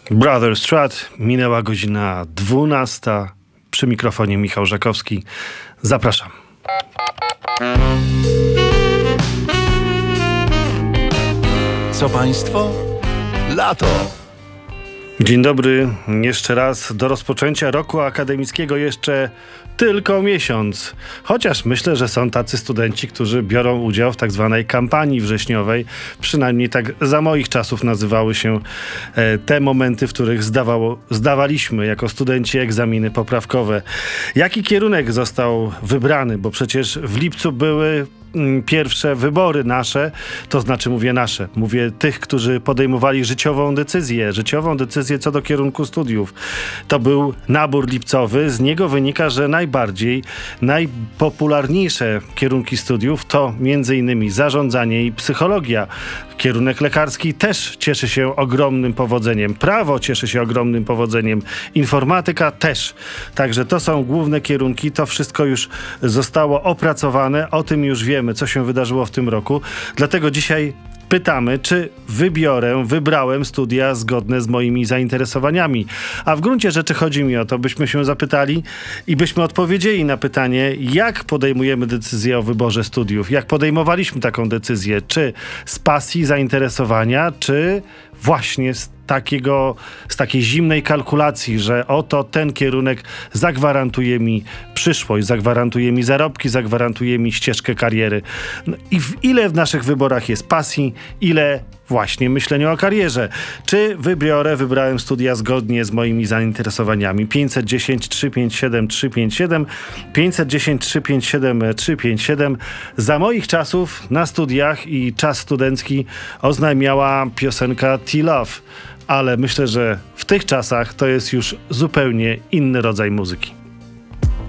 Brother Strat, minęła godzina 12. Przy mikrofonie Michał Żakowski. Zapraszam. Co państwo? Lato. Dzień dobry. Jeszcze raz do rozpoczęcia roku akademickiego jeszcze tylko miesiąc. Chociaż myślę, że są tacy studenci, którzy biorą udział w tak zwanej kampanii wrześniowej. Przynajmniej tak za moich czasów nazywały się te momenty, w których zdawaliśmy jako studenci egzaminy poprawkowe. Jaki kierunek został wybrany? Bo przecież w lipcu były pierwsze wybory nasze, to znaczy mówię nasze, mówię tych, którzy podejmowali życiową decyzję co do kierunku studiów. To był nabór lipcowy, z niego wynika, że najpopularniejsze kierunki studiów to m.in. zarządzanie i psychologia. Kierunek lekarski też cieszy się ogromnym powodzeniem. Prawo cieszy się ogromnym powodzeniem. Informatyka też. Także to są główne kierunki. To wszystko już zostało opracowane. O tym już wiemy, co się wydarzyło w tym roku. Dlatego dzisiaj pytamy, czy wybrałem studia zgodne z moimi zainteresowaniami. A w gruncie rzeczy chodzi mi o to, byśmy się zapytali i byśmy odpowiedzieli na pytanie, jak podejmujemy decyzję o wyborze studiów. Jak podejmowaliśmy taką decyzję? Czy z pasji, zainteresowania, czy właśnie z takiej zimnej kalkulacji, że oto ten kierunek zagwarantuje mi przyszłość, zagwarantuje mi zarobki, zagwarantuje mi ścieżkę kariery. No i ile w naszych wyborach jest pasji, ile właśnie myślenia o karierze. Czy wybrałem studia zgodnie z moimi zainteresowaniami? 510 357 357 510 357 357. Za moich czasów na studiach i czas studencki oznajmiała piosenka T-Love, ale myślę, że w tych czasach to jest już zupełnie inny rodzaj muzyki.